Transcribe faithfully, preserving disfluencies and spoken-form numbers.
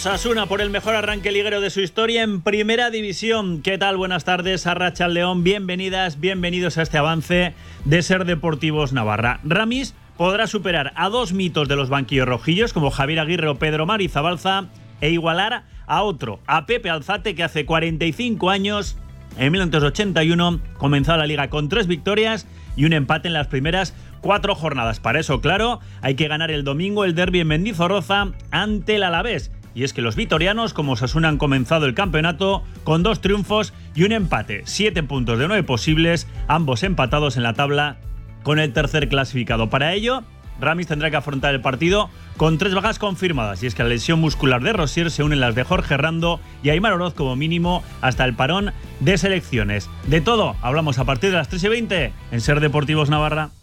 Osasuna por el mejor arranque liguero de su historia en Primera División. ¿Qué tal? Buenas tardes, Arratsaldeon. Bienvenidas, bienvenidos a este avance de Ser Deportivos Navarra. Ramis podrá superar a dos mitos de los banquillos rojillos como Javier Aguirre o Pedro Mari Zabalza e igualar a otro, a Pepe Alzate, que hace cuarenta y cinco años, en mil novecientos ochenta y uno, comenzó la liga con tres victorias y un empate en las primeras cuatro jornadas. Para eso, claro, hay que ganar el domingo el derbi en Mendizorroza ante el Alavés. Y es que los vitorianos, como Osasuna, han comenzado el campeonato con dos triunfos y un empate. Siete puntos de nueve posibles, ambos empatados en la tabla con el tercer clasificado. Para ello, Ramis tendrá que afrontar el partido con tres bajas confirmadas. Y es que a la lesión muscular de Rosier se unen las de Jorge Rando y Aimar Oroz como mínimo hasta el parón de selecciones. De todo hablamos a partir de las tres y veinte en Ser Deportivos Navarra.